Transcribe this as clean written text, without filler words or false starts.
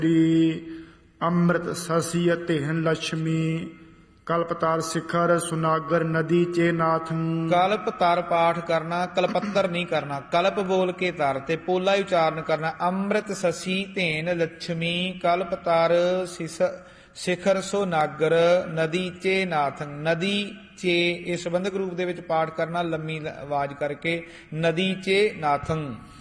ਅੰਮ੍ਰਿਤ ਸਸੀ ਧੇਨ ਲక్ష్ਮੀ ਕਲਪਤਾਰ ਸਿਖਰ ਸੁਨਾਗਰ ਨਦੀ ਚੇ ਨਾਥੰ। ਕਲਪ ਤਰ ਪਾਠ ਕਰਨਾ, ਕਲਪੱਤਰ ਨਹੀਂ ਕਰਨਾ। ਕਲਪ ਬੋਲ ਕੇ ਤਰ ਤੇ ਪੋਲਾ ਹੀ ਉਚਾਰਨ ਕਰਨਾ। ਅੰਮ੍ਰਿਤ ਸਸੀ ਧੇਨ ਲక్ష్ਮੀ ਕਲਪ ਤਰ ਸਿਖਰ ਸੁਨਾਗਰ ਨਦੀ ਚੇ ਨਾਥੰ। ਨਦੀ ਚੇ ਇਹ ਸੰਬੰਧਕ ਰੂਪ ਦੇ ਵਿੱਚ ਪਾਠ ਕਰਨਾ, ਲੰਮੀ ਆਵਾਜ਼ ਕਰਕੇ। ਨਦੀ ਚੇ ਨਾਥੰ।